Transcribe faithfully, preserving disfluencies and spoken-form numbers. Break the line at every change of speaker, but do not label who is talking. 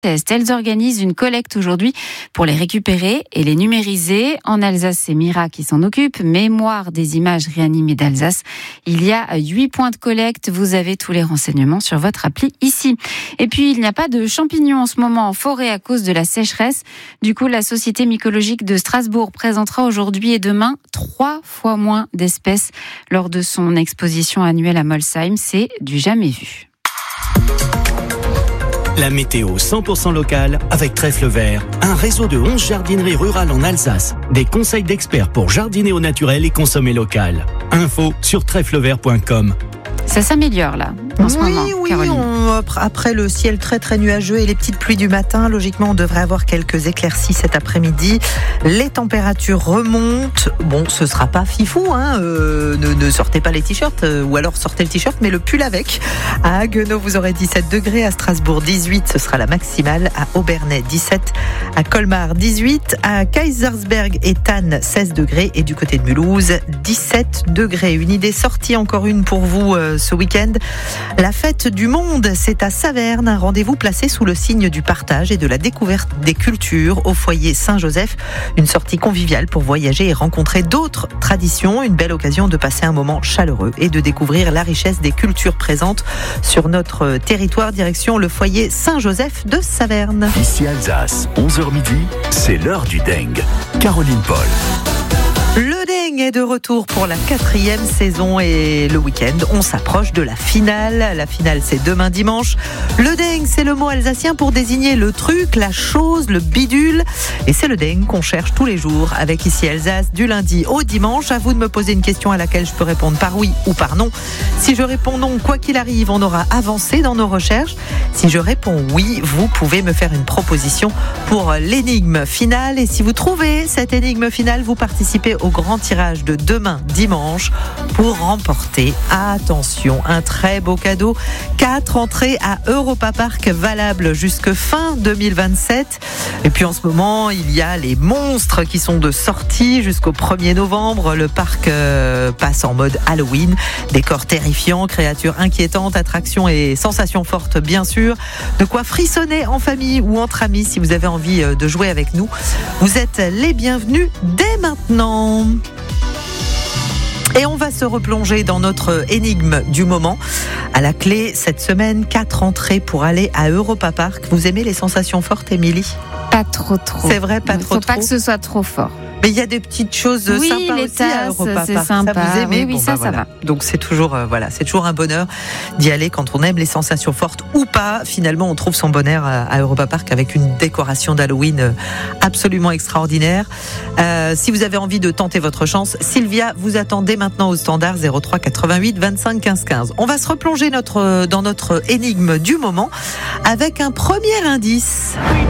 Elles organisent une collecte aujourd'hui pour les récupérer et les numériser. En Alsace, c'est Mira qui s'en occupe. Mémoire des images réanimées d'Alsace. Il y a huit points de collecte. Vous avez tous les renseignements sur votre appli ici. Et puis, il n'y a pas de champignons en ce moment en forêt à cause de la sécheresse. Du coup, la Société mycologique de Strasbourg présentera aujourd'hui et demain trois fois moins d'espèces lors de son exposition annuelle à Molsheim. C'est du jamais vu.
La météo cent pour cent locale avec Trèfle Vert, un réseau de onze jardineries rurales en Alsace. Des conseils d'experts pour jardiner au naturel et consommer local. Info sur trèfle vert point com.
Ça s'améliore là, en ce
oui,
moment,
oui,
Caroline.
on, après le ciel très très nuageux et les petites pluies du matin, logiquement on devrait avoir quelques éclaircies cet après-midi. Les températures remontent. Bon, ce sera pas fifou, hein, euh, ne, ne sortez pas les t-shirts, euh, ou alors sortez le t-shirt, mais le pull avec. À Haguenau, vous aurez dix-sept degrés, à Strasbourg dix-huit, ce sera la maximale, à Obernai dix-sept, à Colmar dix-huit, à Kaisersberg et Thann seize degrés, et du côté de Mulhouse dix-sept degrés. Une idée sortie, encore une pour vous euh, ce week-end. La fête du monde, c'est à Saverne, un rendez-vous placé sous le signe du partage et de la découverte des cultures au foyer Saint-Joseph. Une sortie conviviale pour voyager et rencontrer d'autres traditions. Une belle occasion de passer un moment chaleureux et de découvrir la richesse des cultures présentes sur notre territoire. Direction le foyer Saint-Joseph de Saverne.
Ici Alsace, onze heures midi, c'est l'heure du dengue. Caroline Paul.
Le dengue est de retour pour la quatrième saison et le week-end, on s'approche de la finale. La finale, c'est demain dimanche. Le dengue, c'est le mot alsacien pour désigner le truc, la chose, le bidule. Et c'est le dengue qu'on cherche tous les jours avec Ici Alsace du lundi au dimanche. À vous de me poser une question à laquelle je peux répondre par oui ou par non. Si je réponds non, quoi qu'il arrive, on aura avancé dans nos recherches. Si je réponds oui, vous pouvez me faire une proposition pour l'énigme finale. Et si vous trouvez cette énigme finale, vous participez au grand tirage de demain dimanche pour remporter, attention, un très beau cadeau, quatre entrées à Europa Park valables jusque fin deux mille vingt-sept. Et puis en ce moment, il y a les monstres qui sont de sortie jusqu'au premier novembre. Le parc euh, passe en mode Halloween, décor terrifiant, créatures inquiétantes, attractions et sensations fortes bien sûr. De quoi frissonner en famille ou entre amis si vous avez envie de jouer avec nous. Vous êtes les bienvenus dès maintenant. Et on va se replonger dans notre énigme du moment. À la clé, cette semaine, quatre entrées pour aller à Europa Park. Vous aimez les sensations fortes, Émilie ?
Pas trop trop.
C'est vrai, pas
Il
trop
faut
trop.
pas que ce soit trop fort.
Mais il y a des petites choses
Oui,
sympas
les
aussi
tasses,
à Europa
c'est
Park.
sympa.
Ça vous aimez ?
Oui, oui,
Bon,
ça,
bah,
ça
voilà.
va.
Donc c'est toujours, euh, voilà, c'est toujours un bonheur d'y aller quand on aime les sensations fortes ou pas. Finalement, on trouve son bonheur à, à Europa Park avec une décoration d'Halloween euh, absolument extraordinaire. Euh, si vous avez envie de tenter votre chance, Sylvia vous attend dès maintenant au standard zéro trois quatre-vingt-huit vingt-cinq quinze quinze. On va se replonger notre, dans notre énigme du moment avec un premier indice.